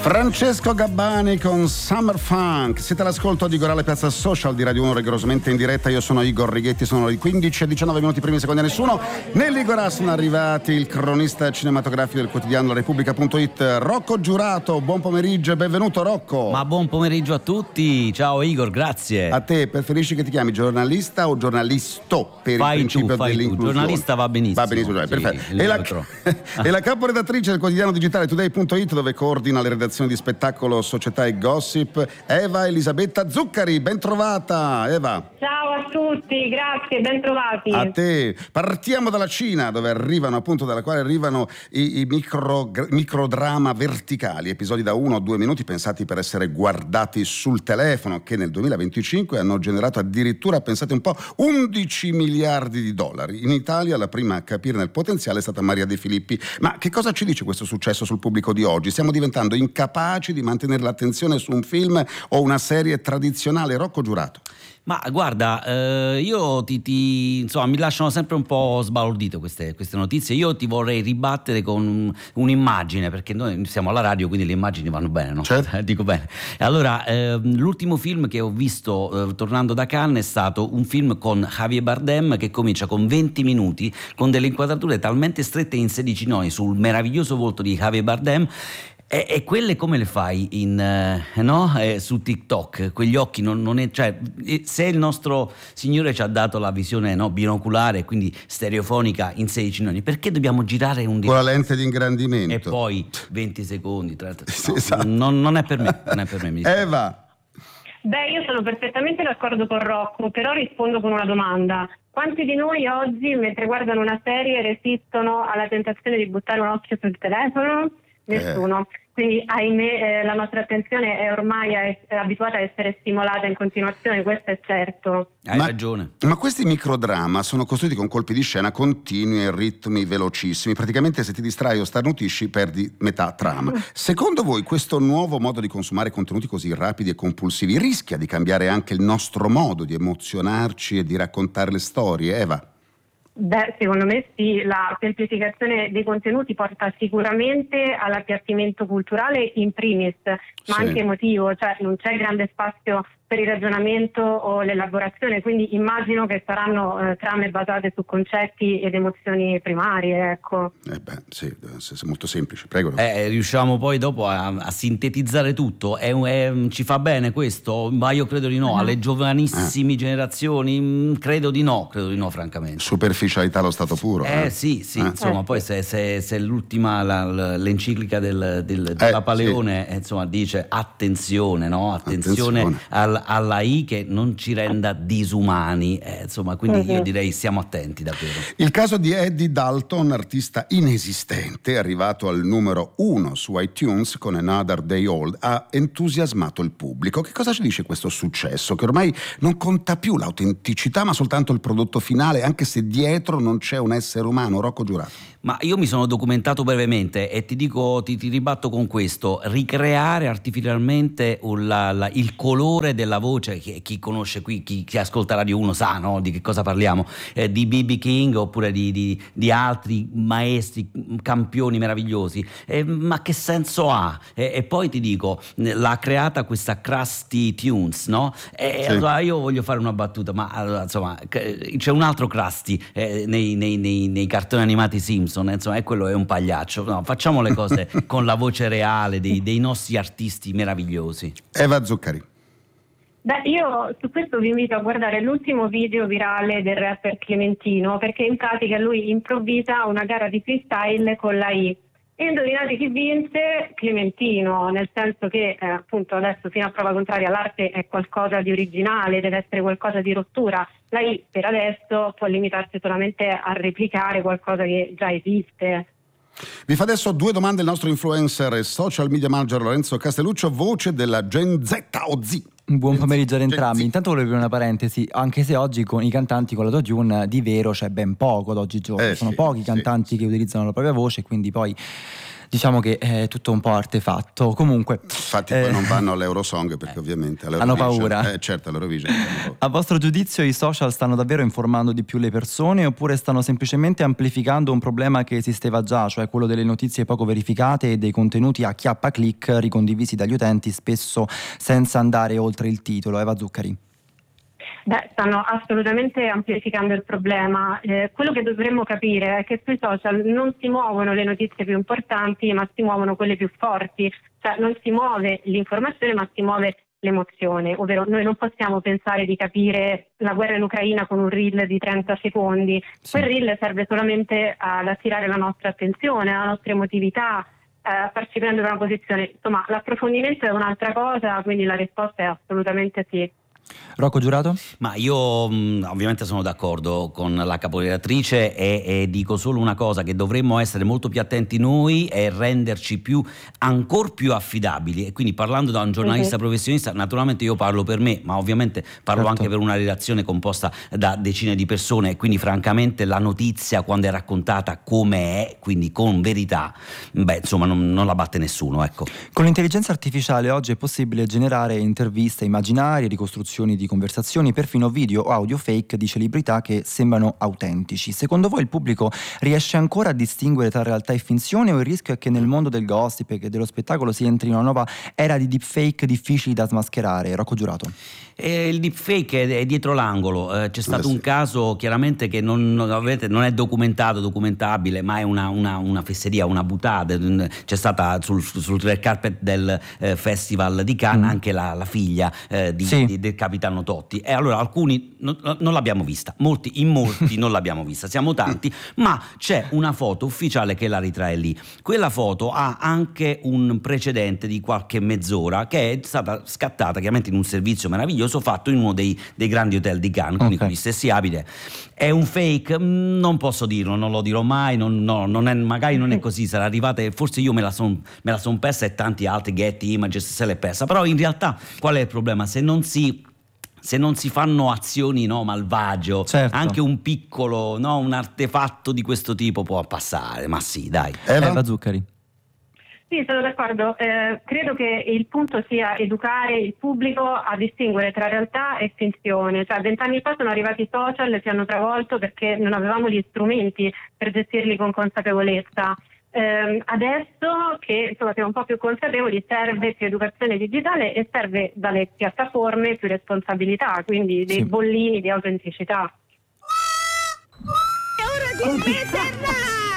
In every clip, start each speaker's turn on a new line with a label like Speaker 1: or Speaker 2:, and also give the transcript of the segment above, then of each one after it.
Speaker 1: Francesco Gabbani con Summer Funk. Siete all'ascolto di Gorale Piazza Social di Radio 1, rigorosamente in diretta. Io sono Igor Righetti, sono le 15 e 19 minuti primi secondi a nessuno. Nell'Igorà sono arrivati il cronista cinematografico del quotidiano La Repubblica.it, Rocco Giurato. Buon pomeriggio e benvenuto, Rocco.
Speaker 2: Ma buon pomeriggio a tutti. Ciao Igor, grazie.
Speaker 1: A te, preferisci che ti chiami giornalista o giornalisto per il principio dell'inclusione?
Speaker 2: Giornalista va benissimo.
Speaker 1: Va benissimo,
Speaker 2: sì,
Speaker 1: perfetto. E la caporedattrice del quotidiano digitale Today.it, dove coordina le redazioni di spettacolo, società e gossip, Eva Elisabetta Zuccari. Ben trovata, Eva.
Speaker 3: Ciao a tutti, grazie, ben trovati.
Speaker 1: A te. Partiamo dalla Cina, dove arrivano, appunto, dalla quale arrivano i microdrama verticali, episodi da 1 o 2 minuti pensati per essere guardati sul telefono, che nel 2025 hanno generato addirittura, pensate un po', 11 miliardi di dollari. In Italia la prima a capirne il potenziale è stata Maria De Filippi. Ma che cosa ci dice questo successo sul pubblico di oggi? Stiamo diventando incapaci di mantenere l'attenzione su un film o una serie tradizionale? Rocco Giurato.
Speaker 2: Ma guarda, io insomma, mi lasciano sempre un po' sbalordito queste notizie. Io ti vorrei ribattere con un'immagine, perché noi siamo alla radio, quindi le immagini vanno bene, no?
Speaker 1: Certo.
Speaker 2: Dico bene. Allora, l'ultimo film che ho visto tornando da Cannes è stato un film con Javier Bardem, che comincia con 20 minuti, con delle inquadrature talmente strette in 16 nodi sul meraviglioso volto di Javier Bardem. E quelle come le fai su TikTok? Quegli occhi non è, cioè, se il nostro Signore ci ha dato la visione binoculare, quindi stereofonica in 16 noni, perché dobbiamo girare un
Speaker 1: con la lente di ingrandimento
Speaker 2: e poi 20 secondi 30,
Speaker 1: sì, esatto.
Speaker 2: non è per me, mi dispiace.
Speaker 1: Eva.
Speaker 3: Beh, io sono perfettamente d'accordo con Rocco, però rispondo con una domanda. Quanti di noi oggi, mentre guardano una serie, resistono alla tentazione di buttare un occhio sul telefono? Nessuno. Quindi ahimè la nostra attenzione è ormai abituata a essere stimolata in continuazione, questo è certo.
Speaker 2: Hai ragione.
Speaker 1: Ma questi microdrama sono costruiti con colpi di scena continui e ritmi velocissimi. Praticamente se ti distrai o starnutisci perdi metà trama. Secondo voi questo nuovo modo di consumare contenuti così rapidi e compulsivi rischia di cambiare anche il nostro modo di emozionarci e di raccontare le storie, Eva?
Speaker 3: Beh, secondo me sì, la semplificazione dei contenuti porta sicuramente all'appiattimento culturale in primis, ma
Speaker 1: sì,
Speaker 3: anche emotivo, cioè non c'è grande spazio per il ragionamento o l'elaborazione, quindi immagino che saranno trame basate su concetti ed emozioni primarie, ecco.
Speaker 1: Sì, è molto semplice, prego.
Speaker 2: Riusciamo poi dopo a sintetizzare tutto, ci fa bene questo? Ma io credo di no, alle giovanissime generazioni credo di no, francamente.
Speaker 1: Superficialità allo stato puro.
Speaker 2: Sì, insomma, poi se l'ultima l'enciclica del Paleone, sì, insomma, dice attenzione alla I, che non ci renda disumani, insomma, quindi io direi stiamo attenti davvero.
Speaker 1: Il caso di Eddie Dalton, artista inesistente, arrivato al numero 1 su iTunes con Another Day Old, ha entusiasmato il pubblico. Che cosa ci dice questo successo? Che ormai non conta più l'autenticità, ma soltanto il prodotto finale, anche se dietro non c'è un essere umano. Rocco Giurato.
Speaker 2: Ma io mi sono documentato brevemente e ti dico, ti ribatto con questo: ricreare artificialmente il colore della voce, chi conosce qui, chi ascolta Radio 1 sa, no, di che cosa parliamo, di B.B. King oppure di altri maestri, campioni meravigliosi, ma che senso ha? E poi ti dico, l'ha creata questa Krusty Tunes, no?
Speaker 1: Sì.
Speaker 2: Allora io voglio fare una battuta, ma allora, insomma, c'è un altro Krusty nei cartoni animati Simpson, insomma, e quello è un pagliaccio. No, facciamo le cose con la voce reale dei nostri artisti meravigliosi.
Speaker 1: Eva Zuccari.
Speaker 3: Beh, io su questo vi invito a guardare l'ultimo video virale del rapper Clementino, perché in pratica lui improvvisa una gara di freestyle con la I. E indovinate chi vinse? Clementino, nel senso che appunto adesso, fino a prova contraria, l'arte è qualcosa di originale, deve essere qualcosa di rottura. La I per adesso può limitarsi solamente a replicare qualcosa che già esiste.
Speaker 1: Vi fa adesso 2 domande il nostro influencer e social media manager Lorenzo Castelluccio, voce della Gen Z o Z.
Speaker 4: Buon pomeriggio ad entrambi. Intanto volevo aprire una parentesi, anche se oggi con i cantanti con l'autotune di vero c'è ben poco ad oggigiorno, sono pochi i cantanti che utilizzano la propria voce, quindi poi diciamo che è tutto un po' artefatto. Comunque
Speaker 1: infatti poi non vanno all'Eurosong perché ovviamente
Speaker 4: hanno paura.
Speaker 1: Certo, all'Eurovision.
Speaker 4: A vostro giudizio i social stanno davvero informando di più le persone, oppure stanno semplicemente amplificando un problema che esisteva già, cioè quello delle notizie poco verificate e dei contenuti a chiappa-click ricondivisi dagli utenti, spesso senza andare oltre il titolo? Eva Zuccari.
Speaker 3: Stanno assolutamente amplificando il problema. Quello che dovremmo capire è che sui social non si muovono le notizie più importanti, ma si muovono quelle più forti. Cioè non si muove l'informazione, ma si muove l'emozione. Ovvero noi non possiamo pensare di capire la guerra in Ucraina con un reel di 30 secondi.
Speaker 4: Sì.
Speaker 3: Quel reel serve solamente ad attirare la nostra attenzione, la nostra emotività, a farci prendere una posizione. Insomma, l'approfondimento è un'altra cosa, quindi la risposta è assolutamente sì.
Speaker 4: Rocco Giurato?
Speaker 2: Ma io ovviamente sono d'accordo con la caporedattrice e dico solo una cosa, che dovremmo essere molto più attenti noi e renderci ancora più affidabili, e quindi parlando da un giornalista professionista, naturalmente io parlo per me, ma ovviamente parlo anche per una redazione composta da decine di persone, e quindi francamente la notizia, quando è raccontata come è, quindi con verità, insomma non la batte nessuno, ecco.
Speaker 4: Con l'intelligenza artificiale oggi è possibile generare interviste immaginarie, ricostruzioni di conversazioni, perfino video o audio fake di celebrità che sembrano autentici. Secondo voi il pubblico riesce ancora a distinguere tra realtà e finzione, o il rischio è che nel mondo del gossip e dello spettacolo si entri in una nuova era di deepfake difficili da smascherare? Rocco Giurato.
Speaker 2: Il deepfake è dietro l'angolo, c'è stato un caso chiaramente che non è documentabile, ma è una fesseria, una buttata. C'è stata sul red carpet del Festival di Cannes anche la figlia del capitano Totti, e allora alcuni non l'abbiamo vista, in molti non l'abbiamo vista, siamo tanti, ma c'è una foto ufficiale che la ritrae lì. Quella foto ha anche un precedente di qualche mezz'ora, che è stata scattata chiaramente in un servizio meraviglioso fatto in uno dei grandi hotel di Cannes, quindi con gli stessi abiti. È un fake? Non posso dirlo, non lo dirò mai, magari non è così, sarà arrivata, forse io me la son persa e tanti altri Getty Images se l'è persa, però in realtà qual è il problema? Se non si fanno azioni malvagio,
Speaker 4: certo,
Speaker 2: anche un piccolo un artefatto di questo tipo può passare, ma sì, dai.
Speaker 4: Eva Zuccari.
Speaker 3: Sì, sono d'accordo. Credo che il punto sia educare il pubblico a distinguere tra realtà e finzione. Cioè, 20 anni fa sono arrivati i social e ci hanno travolto perché non avevamo gli strumenti per gestirli con consapevolezza. Adesso che siamo un po' più consapevoli, serve più educazione digitale e serve dalle piattaforme più responsabilità, quindi dei bollini di autenticità.
Speaker 5: È ora di smetterla!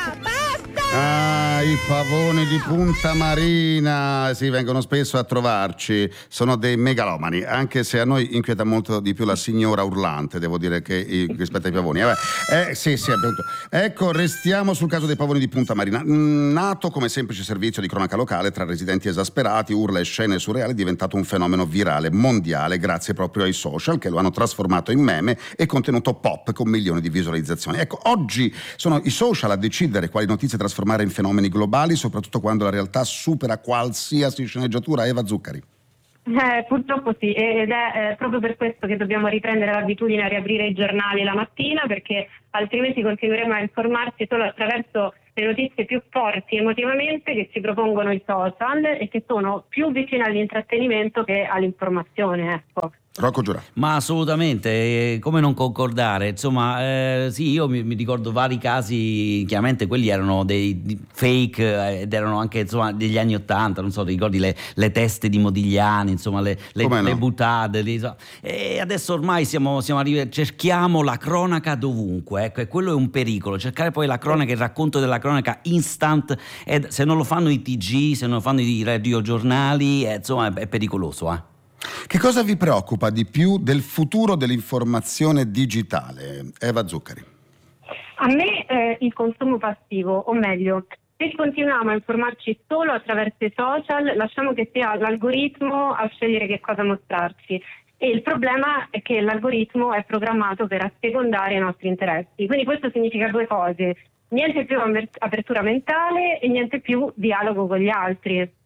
Speaker 1: I pavoni di Punta Marina vengono spesso a trovarci, sono dei megalomani, anche se a noi inquieta molto di più la signora urlante, devo dire, che rispetto ai pavoni. Sì, appunto. Ecco, restiamo sul caso dei pavoni di Punta Marina. Nato come semplice servizio di cronaca locale tra residenti esasperati, urla e scene surreali, è diventato un fenomeno virale mondiale grazie proprio ai social, che lo hanno trasformato in meme e contenuto pop con milioni di visualizzazioni. Ecco, oggi sono i social a decidere quali notizie trasformare in fenomeni globali, soprattutto quando la realtà supera qualsiasi sceneggiatura. Eva Zuccari.
Speaker 3: Purtroppo sì, ed è proprio per questo che dobbiamo riprendere l'abitudine a riaprire i giornali la mattina, perché altrimenti continueremo a informarci solo attraverso le notizie più forti emotivamente che ci propongono i social e che sono più vicine all'intrattenimento che all'informazione, ecco.
Speaker 1: Rocco Giurato.
Speaker 2: Ma assolutamente, come non concordare, insomma, sì, io mi ricordo vari casi, chiaramente quelli erano dei fake ed erano anche degli anni '80, non so, ricordi le teste di Modigliani, insomma le buttate, e adesso ormai siamo arrivati, cerchiamo la cronaca dovunque, ecco, e quello è un pericolo, cercare poi la cronaca, il racconto della cronaca instant, e se non lo fanno i TG, se non lo fanno i radiogiornali, insomma è pericoloso.
Speaker 1: Che cosa vi preoccupa di più del futuro dell'informazione digitale? Eva Zuccari.
Speaker 3: A me il consumo passivo, o meglio, se continuiamo a informarci solo attraverso i social, lasciamo che sia l'algoritmo a scegliere che cosa mostrarci. E il problema è che l'algoritmo è programmato per assecondare i nostri interessi. Quindi questo significa due cose: niente più apertura mentale e niente più dialogo con gli altri.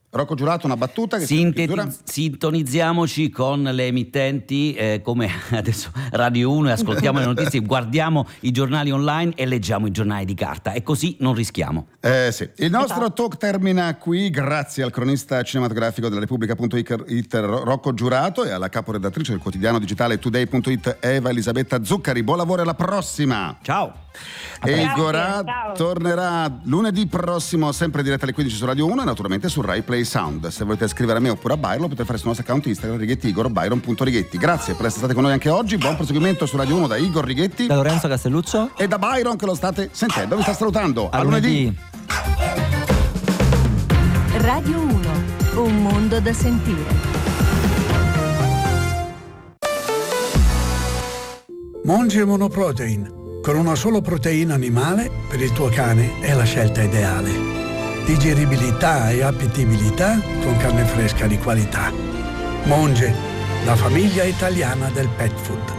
Speaker 1: Rocco Giurato, una battuta che
Speaker 2: sintonizziamoci con le emittenti come adesso Radio 1 e ascoltiamo le notizie, guardiamo i giornali online e leggiamo i giornali di carta e così non rischiamo.
Speaker 1: Sì. Il nostro talk termina qui grazie al cronista cinematografico della Repubblica.it Rocco Giurato e alla caporedattrice del quotidiano digitale Today.it Eva Elisabetta Zuccari. Buon lavoro, alla prossima.
Speaker 2: Ciao.
Speaker 1: E il Gorà tornerà lunedì prossimo, sempre in diretta alle 15 su Radio 1 e naturalmente su Rai Play Sound. Se volete scrivere a me oppure a Byron, potete fare sul nostro account Instagram Righetti Igor, Byron.Righetti. Grazie per essere stati con noi anche oggi. Buon proseguimento su Radio 1 da Igor Righetti,
Speaker 4: da Lorenzo Castelluccio
Speaker 1: e da Byron che lo state sentendo. Vi sta salutando.
Speaker 4: A lunedì.
Speaker 5: Radio 1, un mondo da sentire.
Speaker 6: Monge Monoprotein. Con una sola proteina animale, per il tuo cane è la scelta ideale. Digeribilità e appetibilità con carne fresca di qualità. Monge, la famiglia italiana del pet food.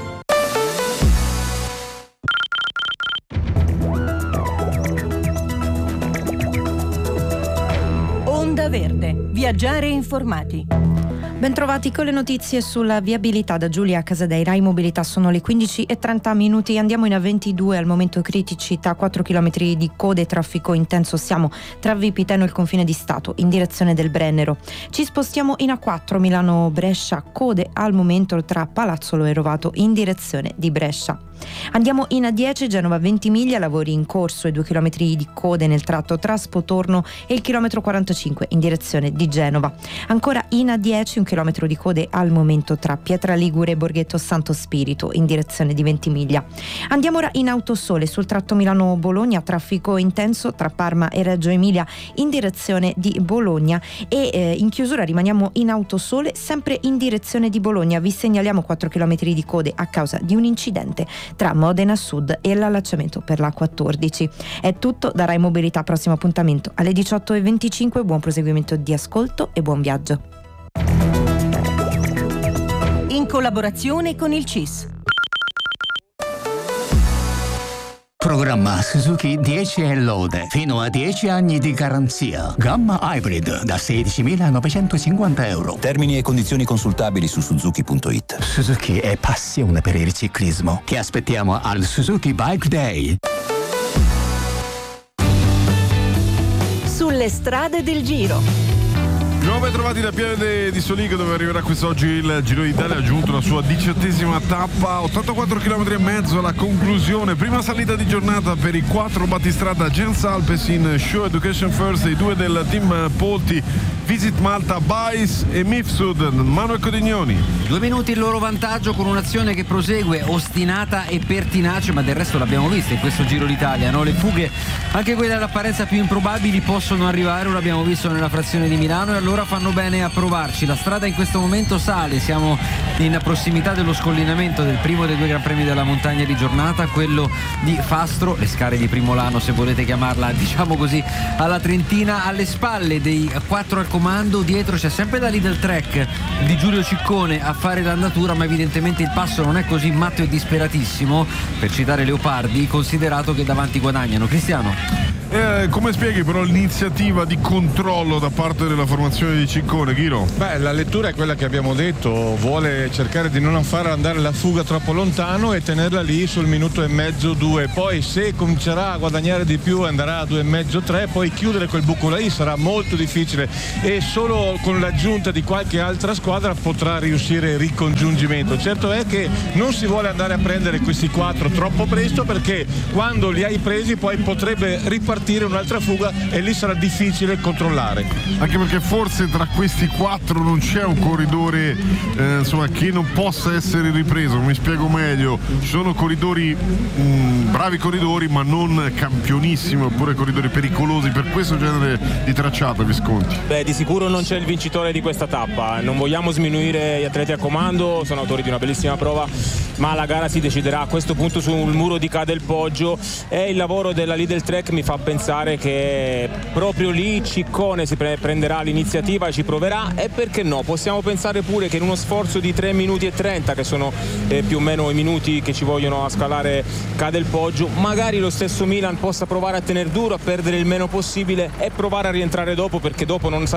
Speaker 5: Onda Verde. Viaggiare informati.
Speaker 7: Bentrovati con le notizie sulla viabilità da Giulia Casadei. Rai Mobilità, sono le 15:30. Andiamo in A22, al momento criticità, 4 km di code e traffico intenso. Siamo tra Vipiteno e il confine di Stato in direzione del Brennero. Ci spostiamo in A4 Milano-Brescia, code al momento tra Palazzolo e Rovato in direzione di Brescia. Andiamo in A10 Genova Ventimiglia, lavori in corso e 2 km di code nel tratto tra Spotorno e il chilometro 45 in direzione di Genova. Ancora in A10 1 chilometro di code al momento tra Pietra Ligure e Borghetto Santo Spirito in direzione di Ventimiglia. Andiamo ora in Autosole sul tratto Milano-Bologna, traffico intenso tra Parma e Reggio Emilia in direzione di Bologna e in chiusura rimaniamo in Autosole sempre in direzione di Bologna. Vi segnaliamo 4 km di code a causa di un incidente tra Modena Sud e l'allacciamento per la 14. È tutto da Rai Mobilità, prossimo appuntamento alle 18:25. Buon proseguimento di ascolto e buon viaggio.
Speaker 5: In collaborazione con il CIS.
Speaker 8: Programma Suzuki 10 e Lode, fino a 10 anni di garanzia. Gamma Hybrid da 16.950 euro.
Speaker 9: Termini e condizioni consultabili su Suzuki.it.
Speaker 8: Suzuki è passione per il ciclismo. Ti aspettiamo al Suzuki Bike Day.
Speaker 5: Sulle strade del Giro.
Speaker 10: Ben trovati da Pieve di Soligo, dove arriverà quest'oggi il Giro d'Italia, ha giunto la sua 18ª tappa, 84 km e mezzo alla conclusione, prima salita di giornata per i 4 battistrada Gens Alpes in Show Education First, i 2 del team Polti, Visit Malta, Bais e Mifsud, Manuel Codignoni.
Speaker 2: 2 minuti il loro vantaggio con un'azione che prosegue ostinata e pertinace, ma del resto l'abbiamo vista in questo Giro d'Italia, no? Le fughe, anche quelle all'apparenza più improbabili, possono arrivare, lo abbiamo visto nella frazione di Milano, e allora fanno bene a provarci. La strada in questo momento sale, siamo in prossimità dello scollinamento del primo dei 2 Gran Premi della montagna di giornata, quello di Fastro, le scale di Primolano se volete chiamarla diciamo così, alla Trentina, alle spalle dei 4 al comando, dietro c'è sempre la Lidl Trek di Giulio Ciccone a fare l'andatura, ma evidentemente il passo non è così matto e disperatissimo, per citare Leopardi, considerato che davanti guadagnano. Cristiano?
Speaker 10: Come spieghi però l'iniziativa di controllo da parte della formazione di Ciccone, Ghiro?
Speaker 11: Beh, la lettura è quella che abbiamo detto, vuole cercare di non far andare la fuga troppo lontano e tenerla lì sul minuto e mezzo, 2, poi se comincerà a guadagnare di più andrà a 2,5, 3, poi chiudere quel buco là sarà molto difficile e solo con l'aggiunta di qualche altra squadra potrà riuscire il ricongiungimento. Certo è che non si vuole andare a prendere questi 4 troppo presto, perché quando li hai presi poi potrebbe ripartire un'altra fuga e lì sarà difficile controllare,
Speaker 10: anche perché forse tra questi 4 non c'è un corridore insomma che non possa essere ripreso. Mi spiego meglio, ci sono corridori bravi corridori ma non campionissimi, oppure corridori pericolosi per questo genere di tracciato. Visconti?
Speaker 12: Beh, di sicuro non c'è il vincitore di questa tappa, non vogliamo sminuire gli atleti a comando, sono autori di una bellissima prova, ma la gara si deciderà a questo punto sul muro di Cadel Poggio, e il lavoro della Lidl Trek mi fa pensare che proprio lì Ciccone si prenderà l'iniziativa e ci proverà, e perché no, possiamo pensare pure che in uno sforzo di 3 minuti e 30, che sono più o meno i minuti che ci vogliono a scalare Cadel Poggio, magari lo stesso Milan possa provare a tener duro, a perdere il meno possibile e provare a rientrare dopo, perché dopo non sarà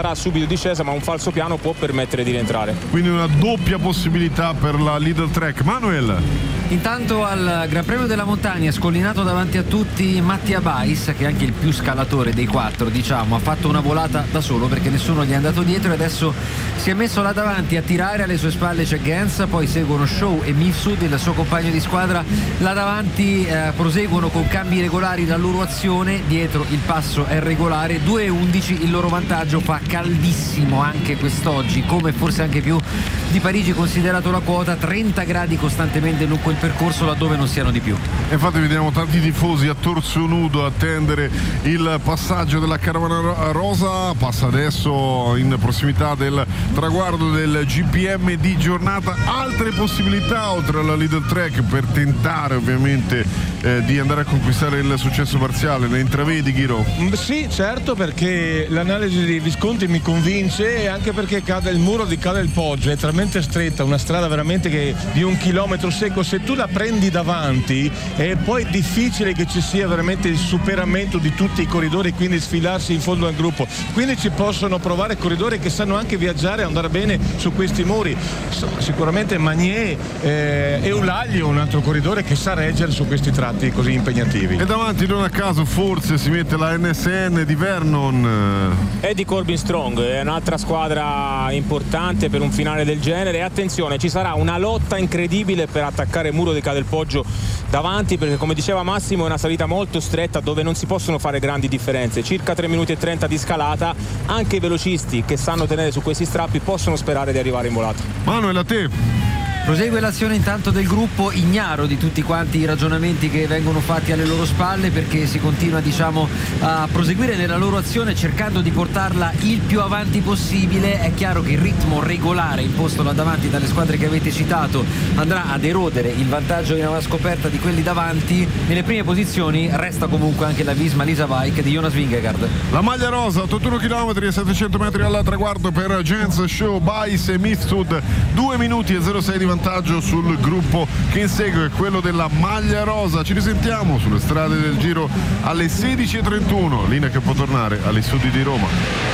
Speaker 12: sarà subito discesa, ma un falso piano può permettere di rientrare.
Speaker 10: Quindi una doppia possibilità per la Lidl Trek. Manuel.
Speaker 13: Intanto al Gran Premio della Montagna, scollinato davanti a tutti Mattia Bais, che è anche il più scalatore dei quattro, diciamo, ha fatto una volata da solo perché nessuno gli è andato dietro e adesso si è messo là davanti a tirare. Alle sue spalle c'è Gens, poi seguono Shaw e Mifsud, il suo compagno di squadra. Là davanti proseguono con cambi regolari la loro azione, dietro il passo è regolare, 2:11 il loro vantaggio. Fa caldissimo anche quest'oggi, come forse anche più di Parigi considerato la quota, 30 gradi costantemente lungo il percorso laddove non siano di più.
Speaker 10: Infatti vediamo tanti tifosi a torso nudo a attendere il passaggio della carovana rosa. Passa adesso in prossimità del traguardo del GPM di giornata. Altre possibilità oltre alla Lidl Trek per tentare ovviamente di andare a conquistare il successo parziale. Ne intravedi, Ghiro?
Speaker 11: Sì, certo, perché l'analisi di Visconti mi convince, e anche perché il muro di Ca del Poggio è talmente stretta, una strada veramente che di 1 chilometro secco. Se tu la prendi davanti è poi difficile che ci sia veramente il superamento di tutti i corridori e quindi sfilarsi in fondo al gruppo. Quindi ci possono provare corridori che sanno anche viaggiare e andare bene su questi muri. Sicuramente Magnier, Eulaglio, un altro corridore che sa reggere su questi tratti così impegnativi.
Speaker 10: E davanti non a caso forse si mette la NSN di Vernon.
Speaker 12: Eddie Corbin Strong è un'altra squadra importante per un finale del genere, e attenzione, ci sarà una lotta incredibile per attaccare il muro di Ca del Poggio davanti, perché come diceva Massimo è una salita molto stretta dove non si possono fare grandi differenze, circa 3 minuti e 30 di scalata. Anche i velocisti che sanno tenere su questi strappi possono sperare di arrivare in volata.
Speaker 10: Manuel, a te.
Speaker 13: Prosegue l'azione intanto del gruppo, ignaro di tutti quanti i ragionamenti che vengono fatti alle loro spalle, perché si continua, diciamo, a proseguire nella loro azione cercando di portarla il più avanti possibile. È chiaro che il ritmo regolare imposto là davanti dalle squadre che avete citato andrà ad erodere il vantaggio in scoperta di quelli davanti. Nelle prime posizioni resta comunque anche la Visma Leasavike di Jonas Vingegaard.
Speaker 10: La maglia rosa, 81 km e 700 metri al traguardo per Gens, Shaw, Bais e Mifsud, 2 minuti e 06 di vantaggio sul gruppo che insegue, quello della maglia rosa. Ci risentiamo sulle strade del Giro alle 16:31, linea che può tornare agli studi di Roma.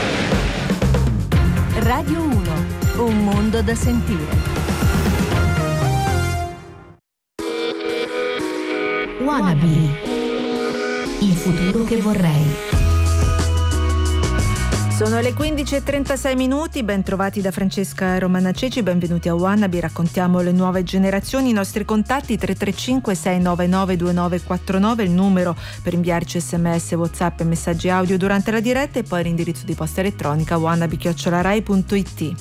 Speaker 5: Radio 1, un mondo da sentire. Wannabe, il futuro che vorrei.
Speaker 7: Sono le 15:36, ben trovati da Francesca Romana Ceci, benvenuti a Wannabe, raccontiamo le nuove generazioni. I nostri contatti 335 699 2949, il numero per inviarci sms, whatsapp e messaggi audio durante la diretta, e poi l'indirizzo di posta elettronica wannabe@rai.it.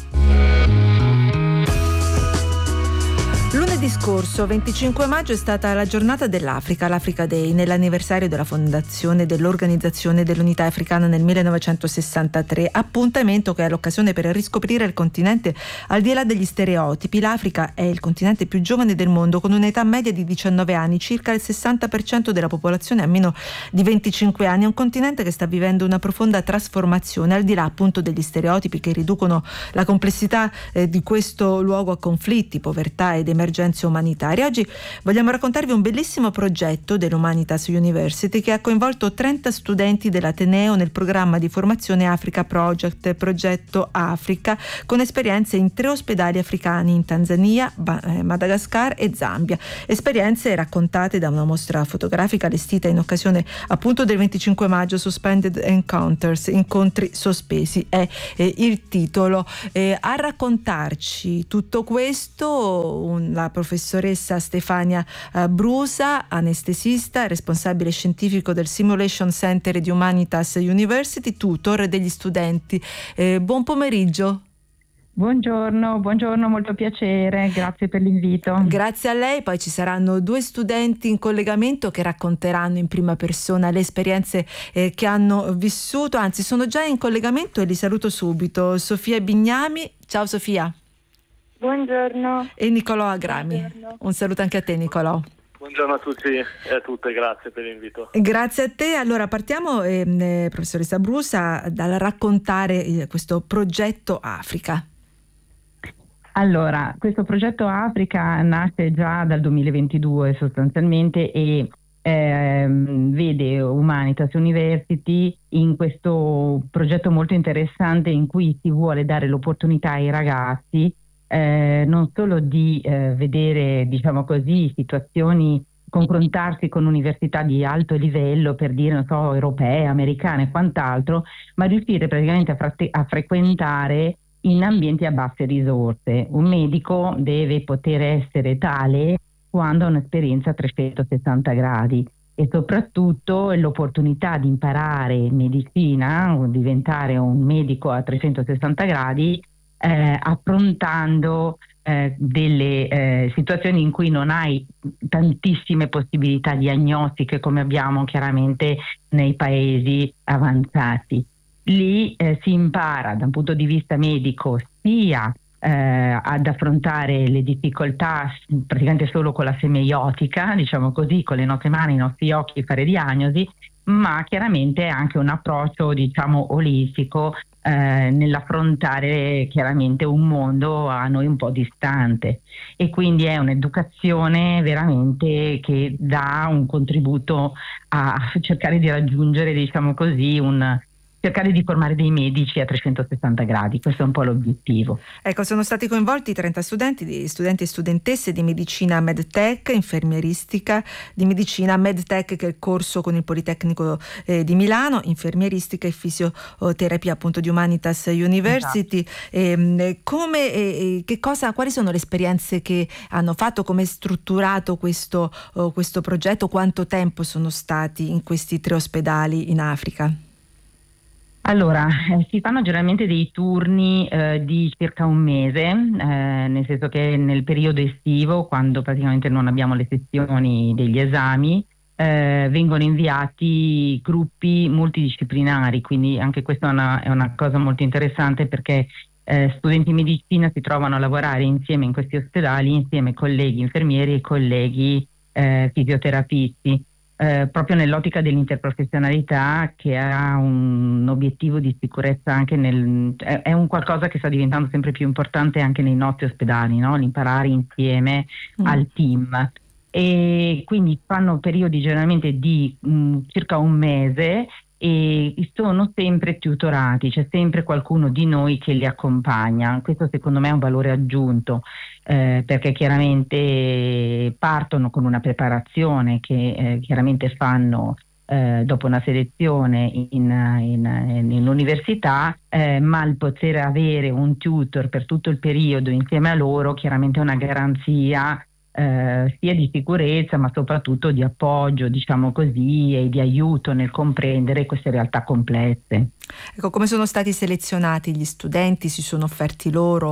Speaker 7: Lunedì scorso, 25 maggio, è stata la giornata dell'Africa, l'Africa Day, nell'anniversario della fondazione dell'Organizzazione dell'Unità Africana nel 1963, appuntamento che è l'occasione per riscoprire il continente al di là degli stereotipi. L'Africa è il continente più giovane del mondo, con un'età media di 19 anni, circa il 60% della popolazione ha meno di 25 anni. È un continente che sta vivendo una profonda trasformazione, al di là appunto degli stereotipi che riducono la complessità di questo luogo a conflitti, povertà ed emergenze umanitarie. Oggi vogliamo raccontarvi un bellissimo progetto dell'Humanitas University che ha coinvolto 30 studenti dell'Ateneo nel programma di formazione Africa Project, progetto Africa, con esperienze in 3 ospedali africani in Tanzania, Madagascar e Zambia. Esperienze raccontate da una mostra fotografica allestita in occasione appunto del 25 maggio, Suspended Encounters, incontri sospesi è il titolo. A raccontarci tutto questo la professoressa Stefania Brusa, anestesista, responsabile scientifico del Simulation Center di Humanitas University, tutor degli studenti. Buon pomeriggio.
Speaker 14: Buongiorno, molto piacere, grazie per l'invito.
Speaker 7: Grazie a lei. Poi ci saranno 2 studenti in collegamento che racconteranno in prima persona le esperienze che hanno vissuto, anzi sono già in collegamento e li saluto subito. Sofia Bignami, ciao Sofia.
Speaker 15: Buongiorno.
Speaker 7: E Nicolò Agrami. Buongiorno. Un saluto anche a te, Nicolò.
Speaker 15: Buongiorno a tutti e a tutte, grazie per l'invito.
Speaker 7: Grazie a te. Allora partiamo, professoressa Brusa, dal raccontare questo progetto Africa.
Speaker 14: Allora, questo progetto Africa nasce già dal 2022 sostanzialmente e vede Humanitas University in questo progetto molto interessante in cui si vuole dare l'opportunità ai ragazzi non solo di vedere, diciamo così, situazioni, confrontarsi con università di alto livello, per dire, non so, europee, americane e quant'altro, ma riuscire praticamente a frequentare in ambienti a basse risorse. Un medico deve poter essere tale quando ha un'esperienza a 360 gradi e soprattutto l'opportunità di imparare medicina, diventare un medico a 360 gradi, affrontando delle situazioni in cui non hai tantissime possibilità diagnostiche come abbiamo chiaramente nei paesi avanzati. Lì si impara da un punto di vista medico sia ad affrontare le difficoltà praticamente solo con la semeiotica, diciamo così, con le nostre mani, i nostri occhi, fare diagnosi, ma chiaramente anche un approccio, diciamo, olistico nell'affrontare chiaramente un mondo a noi un po' distante, e quindi è un'educazione veramente che dà un contributo a cercare di raggiungere, diciamo così, cercare di formare dei medici a 360 gradi, questo è un po' l'obiettivo.
Speaker 16: Ecco, sono stati coinvolti 30 studenti e studentesse di medicina medtech, infermieristica, di medicina medtech, che è il corso con il Politecnico di Milano, infermieristica e fisioterapia appunto di Humanitas University. Esatto. Quali sono le esperienze che hanno fatto, come è strutturato questo progetto, quanto tempo sono stati in questi 3 ospedali in Africa?
Speaker 14: Allora, si fanno generalmente dei turni di circa un mese, nel senso che nel periodo estivo, quando praticamente non abbiamo le sessioni degli esami, vengono inviati gruppi multidisciplinari, quindi anche questa è una cosa molto interessante, perché studenti di medicina si trovano a lavorare insieme in questi ospedali, insieme ai colleghi infermieri e colleghi fisioterapisti. Proprio nell'ottica dell'interprofessionalità, che ha un obiettivo di sicurezza anche è un qualcosa che sta diventando sempre più importante anche nei nostri ospedali, no? L'imparare insieme al team. E quindi fanno periodi generalmente di circa un mese e sono sempre tutorati, c'è sempre qualcuno di noi che li accompagna. Questo secondo me è un valore aggiunto, perché chiaramente partono con una preparazione che chiaramente fanno dopo una selezione in università, ma il poter avere un tutor per tutto il periodo insieme a loro chiaramente è una garanzia sia di sicurezza, ma soprattutto di appoggio, diciamo così, e di aiuto nel comprendere queste realtà complesse.
Speaker 16: Ecco, come sono stati selezionati gli studenti? Si sono offerti loro?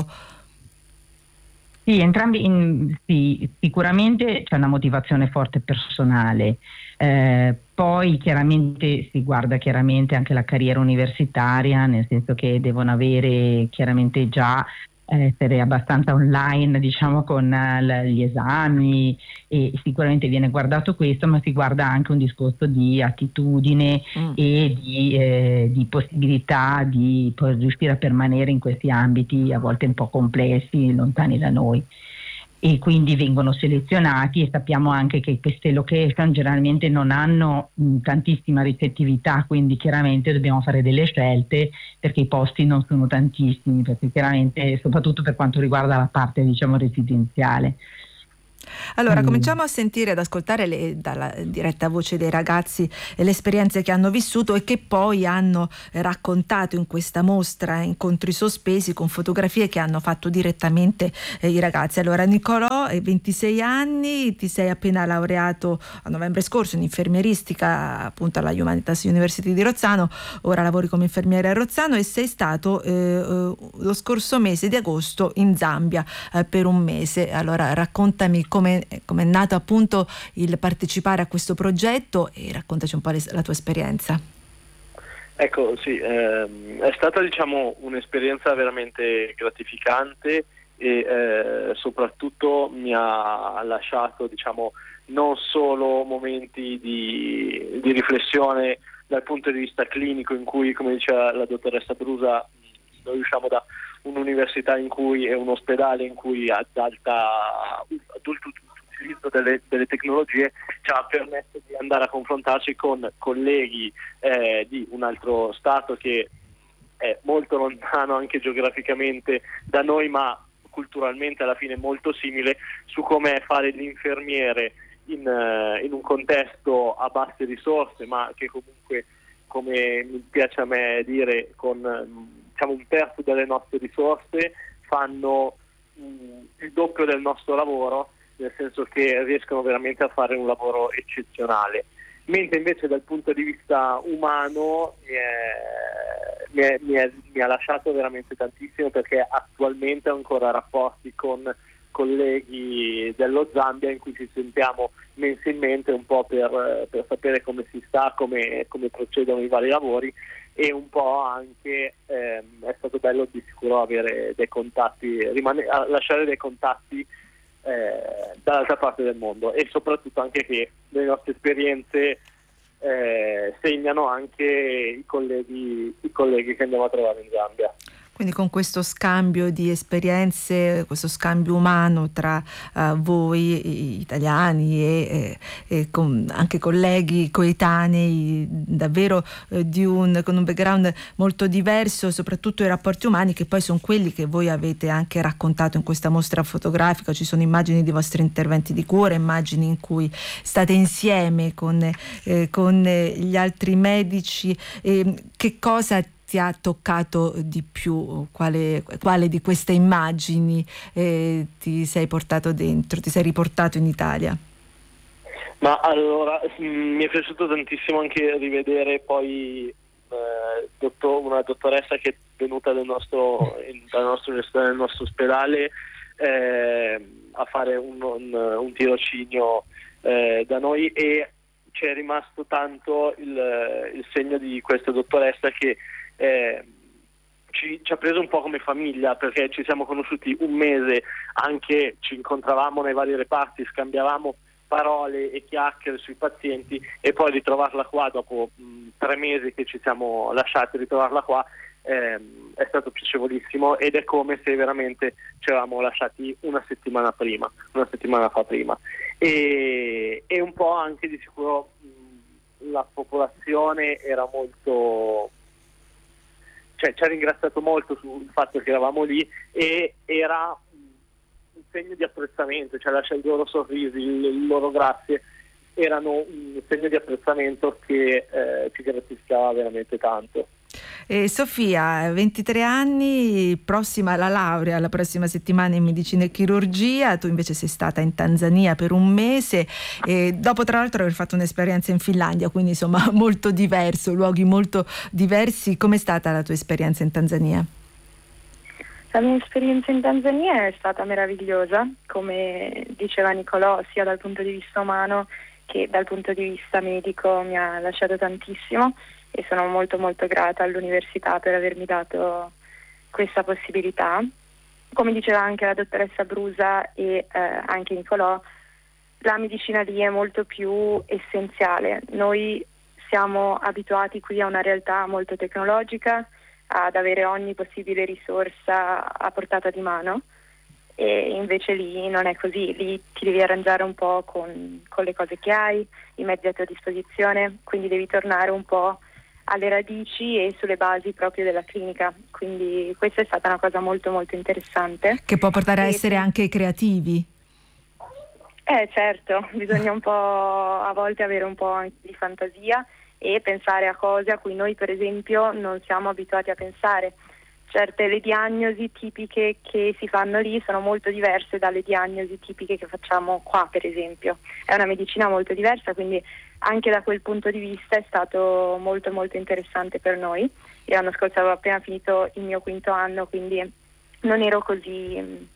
Speaker 14: Sì, sì, sicuramente c'è una motivazione forte personale. Poi chiaramente si guarda chiaramente anche la carriera universitaria, nel senso che devono avere chiaramente già essere abbastanza online, diciamo, con gli esami, e sicuramente viene guardato questo, ma si guarda anche un discorso di attitudine e di possibilità di riuscire a permanere in questi ambiti a volte un po' complessi, lontani da noi. E quindi vengono selezionati, e sappiamo anche che queste location generalmente non hanno tantissima ricettività, quindi chiaramente dobbiamo fare delle scelte, perché i posti non sono tantissimi, perché chiaramente soprattutto per quanto riguarda la parte, diciamo, residenziale.
Speaker 16: Allora, cominciamo a sentire, ad ascoltare dalla diretta voce dei ragazzi le esperienze che hanno vissuto e che poi hanno raccontato in questa mostra Incontri Sospesi, con fotografie che hanno fatto direttamente i ragazzi. Allora, Nicolò, 26 anni, ti sei appena laureato a novembre scorso in infermieristica appunto alla Humanitas University di Rozzano, ora lavori come infermiere a Rozzano, e sei stato lo scorso mese di agosto in Zambia per un mese. Allora, raccontami come è nato appunto il partecipare a questo progetto, e raccontaci un po' la tua esperienza.
Speaker 15: Ecco, sì, è stata, diciamo, un'esperienza veramente gratificante e soprattutto mi ha lasciato, diciamo, non solo momenti di riflessione dal punto di vista clinico, in cui, come diceva la dottoressa Brusa, noi usciamo da un'università in cui è un ospedale in cui ad alta, tutti l'utilizzo delle tecnologie ci ha permesso di andare a confrontarci con colleghi di un altro stato che è molto lontano anche geograficamente da noi, ma culturalmente alla fine molto simile, su come fare l'infermiere in un contesto a basse risorse, ma che comunque, come mi piace a me dire, con diciamo un terzo delle nostre risorse fanno il doppio del nostro lavoro, nel senso che riescono veramente a fare un lavoro eccezionale. Mentre invece dal punto di vista umano mi ha lasciato veramente tantissimo, perché attualmente ho ancora rapporti con colleghi dello Zambia in cui ci sentiamo mensilmente un po' per sapere come si sta, come procedono i vari lavori, e un po' anche è stato bello di sicuro avere dei contatti, lasciare dei contatti dall'altra parte del mondo, e soprattutto anche che le nostre esperienze segnano anche i colleghi che andiamo a trovare in Zambia.
Speaker 16: Quindi con questo scambio di esperienze, questo scambio umano tra voi italiani e con anche colleghi coetanei davvero con un background molto diverso, soprattutto i rapporti umani, che poi sono quelli che voi avete anche raccontato in questa mostra fotografica. Ci sono immagini di vostri interventi di cura, immagini in cui state insieme con gli altri medici. Che cosa ti ha toccato di più? Quale di queste immagini ti sei portato dentro, ti sei riportato in Italia?
Speaker 15: Ma allora, mi è piaciuto tantissimo anche rivedere poi una dottoressa che è venuta dalla nostra università, nel nostro ospedale, a fare un tirocinio da noi, e ci è rimasto tanto il segno di questa dottoressa che ci ha preso un po' come famiglia, perché ci siamo conosciuti un mese, anche ci incontravamo nei vari reparti, scambiavamo parole e chiacchiere sui pazienti, e poi ritrovarla qua dopo 3 mesi che ci siamo lasciati, ritrovarla qua è stato piacevolissimo, ed è come se veramente ci eravamo lasciati una settimana fa prima, e un po' anche di sicuro la popolazione era molto, cioè ci ha ringraziato molto sul fatto che eravamo lì, e era un segno di apprezzamento, cioè i loro sorrisi, il loro grazie erano un segno di apprezzamento che ci gratificava veramente tanto.
Speaker 16: Sofia, 23 anni, prossima alla laurea, la prossima settimana in medicina e chirurgia. Tu invece sei stata in Tanzania per un mese, e dopo tra l'altro aver fatto un'esperienza in Finlandia, quindi insomma molto diverso, luoghi molto diversi. Com'è stata la tua esperienza in Tanzania?
Speaker 17: La mia esperienza in Tanzania è stata meravigliosa, come diceva Nicolò, sia dal punto di vista umano che dal punto di vista medico. Mi ha lasciato tantissimo e sono molto molto grata all'università per avermi dato questa possibilità. Come diceva anche la dottoressa Brusa e anche Nicolò, la medicina lì è molto più essenziale. Noi siamo abituati qui a una realtà molto tecnologica, ad avere ogni possibile risorsa a portata di mano, e invece lì non è così. Lì ti devi arrangiare un po' con le cose che hai, i mezzi a tua disposizione, quindi devi tornare un po' alle radici e sulle basi proprio della clinica, quindi questa è stata una cosa molto molto interessante.
Speaker 16: Che può portare a essere anche creativi.
Speaker 17: Certo, bisogna un po' a volte avere un po' anche di fantasia e pensare a cose a cui noi per esempio non siamo abituati a pensare. Le diagnosi tipiche che si fanno lì sono molto diverse dalle diagnosi tipiche che facciamo qua, per esempio. È una medicina molto diversa, quindi anche da quel punto di vista è stato molto molto interessante per noi. Io l'anno scorso avevo appena finito il mio 5º anno, quindi non ero così,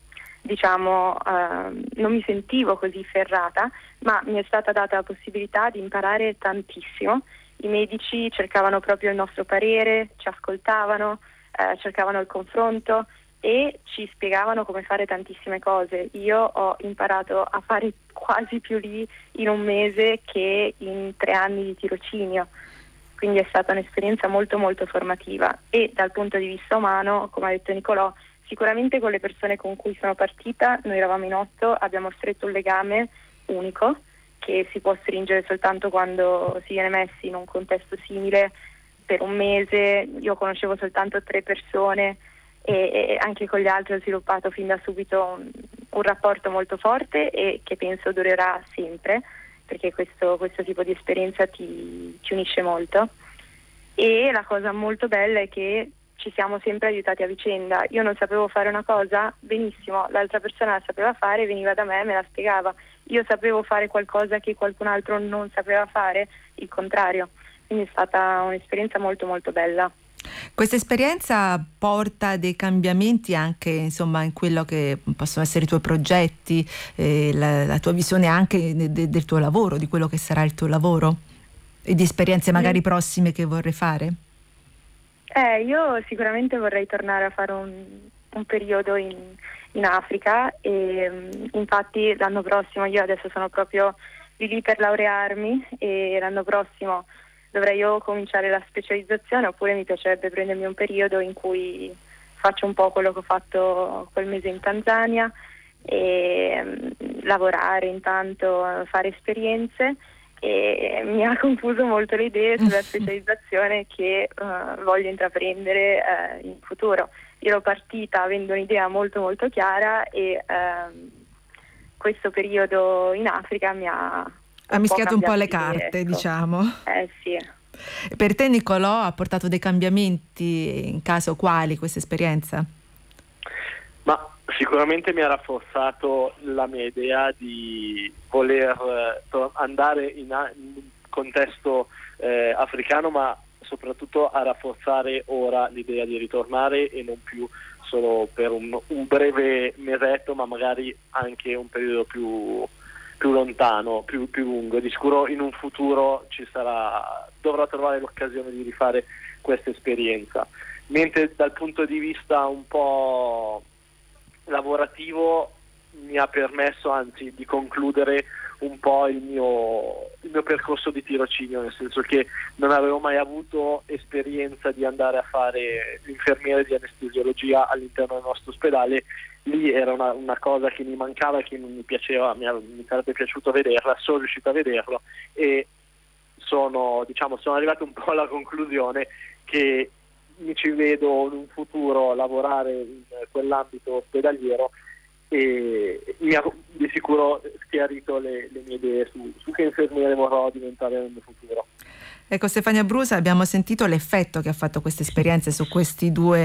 Speaker 17: non mi sentivo così ferrata, ma mi è stata data la possibilità di imparare tantissimo. I medici cercavano proprio il nostro parere, ci ascoltavano, cercavano il confronto e ci spiegavano come fare tantissime cose. Io ho imparato a fare quasi più lì in un mese che in 3 anni di tirocinio, quindi è stata un'esperienza molto molto formativa. E dal punto di vista umano, come ha detto Nicolò, sicuramente con le persone con cui sono partita, noi eravamo in 8, abbiamo stretto un legame unico, che si può stringere soltanto quando si viene messi in un contesto simile per un mese. Io conoscevo soltanto 3 persone e anche con gli altri ho sviluppato fin da subito un rapporto molto forte e che penso durerà sempre, perché questo tipo di esperienza ti unisce molto. E la cosa molto bella è che ci siamo sempre aiutati a vicenda. Io non sapevo fare una cosa, benissimo, l'altra persona la sapeva fare, veniva da me e me la spiegava. Io sapevo fare qualcosa che qualcun altro non sapeva fare, il contrario. Quindi è stata un'esperienza molto molto bella.
Speaker 16: Questa esperienza porta dei cambiamenti anche, insomma, in quello che possono essere i tuoi progetti, la tua visione anche del tuo lavoro, di quello che sarà il tuo lavoro e di esperienze magari prossime che vorrei fare?
Speaker 17: Io sicuramente vorrei tornare a fare un periodo in Africa e infatti l'anno prossimo, io adesso sono proprio lì per laurearmi e l'anno prossimo dovrei o cominciare la specializzazione oppure mi piacerebbe prendermi un periodo in cui faccio un po' quello che ho fatto quel mese in Tanzania e lavorare intanto, fare esperienze. E mi ha confuso molto le idee sulla specializzazione che voglio intraprendere in futuro. Io ero partita avendo un'idea molto molto chiara e questo periodo in Africa mi ha
Speaker 16: mischiato un po' le carte,
Speaker 17: ecco.
Speaker 16: Diciamo.
Speaker 17: Sì.
Speaker 16: Per te, Nicolò, ha portato dei cambiamenti? In caso quali questa esperienza?
Speaker 15: Ma sicuramente mi ha rafforzato la mia idea di voler andare in un contesto africano, ma soprattutto a rafforzare ora l'idea di ritornare e non più solo per un breve mesetto, ma magari anche un periodo più lontano, più lungo. Di sicuro in un futuro dovrò trovare l'occasione di rifare questa esperienza. Mentre dal punto di vista un po' lavorativo mi ha permesso anzi di concludere un po' il mio percorso di tirocinio, nel senso che non avevo mai avuto esperienza di andare a fare l'infermiere di anestesiologia all'interno del nostro ospedale. Lì era una cosa che mi mancava e che non mi piaceva, mi sarebbe piaciuto vederla, sono riuscito a vederlo e sono arrivato un po' alla conclusione che mi ci vedo in un futuro lavorare in quell'ambito ospedaliero e mi ha di sicuro chiarito le mie idee su che infermiere vorrò diventare nel mio futuro.
Speaker 16: Ecco, Stefania Brusa, abbiamo sentito l'effetto che ha fatto questa esperienza su questi due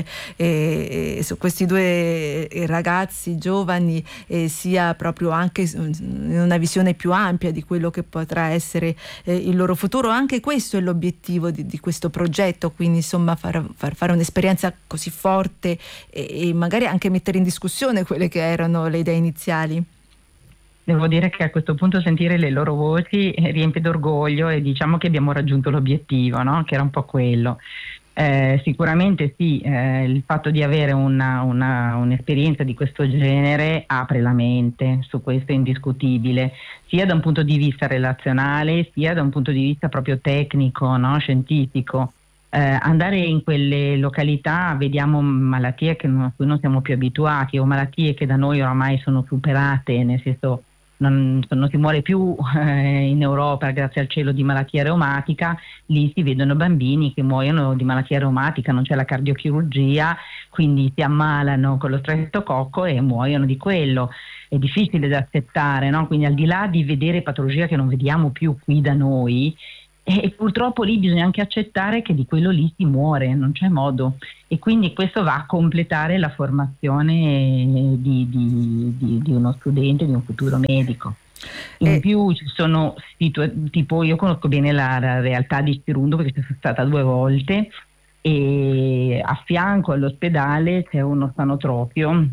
Speaker 16: ragazzi giovani, sia proprio anche in una visione più ampia di quello che potrà essere il loro futuro. Anche questo è l'obiettivo di questo progetto, quindi insomma far fare un'esperienza così forte e magari anche mettere in discussione quelle che erano le idee iniziali.
Speaker 14: Devo dire che a questo punto sentire le loro voci riempie d'orgoglio e diciamo che abbiamo raggiunto l'obiettivo, no? Che era un po' quello. Sicuramente sì, il fatto di avere un'esperienza di questo genere apre la mente, su questo è indiscutibile, sia da un punto di vista relazionale sia da un punto di vista proprio tecnico, no? Scientifico. Andare in quelle località vediamo malattie a cui non siamo più abituati o malattie che da noi oramai sono superate, nel senso non si muore più in Europa grazie al cielo di malattia reumatica. Lì si vedono bambini che muoiono di malattia reumatica, non c'è la cardiochirurgia, quindi si ammalano con lo streptococco e muoiono di quello. È difficile da accettare, no? Quindi al di là di vedere patologie che non vediamo più qui da noi, e purtroppo lì bisogna anche accettare che di quello lì si muore, non c'è modo, e quindi questo va a completare la formazione di uno studente, di un futuro medico. In più ci sono tipo io conosco bene la realtà di Cirundo perché sono stata 2 volte e a fianco all'ospedale c'è un orfanotrofio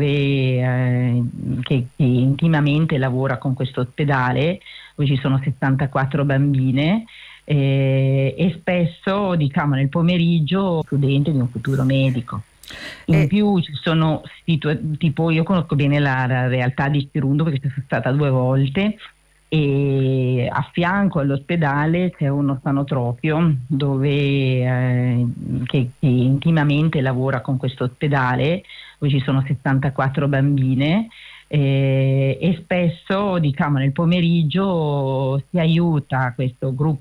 Speaker 14: che intimamente lavora con questo ospedale, dove ci sono 74 bambine e spesso nel pomeriggio studenti di un futuro medico. In più ci sono tipo io conosco bene la realtà di Cirundo perché sono stata 2 volte e a fianco all'ospedale c'è un orfanotrofio che intimamente lavora con questo ospedale, dove ci sono 74 bambine e spesso, diciamo, nel pomeriggio si aiuta questo gruppo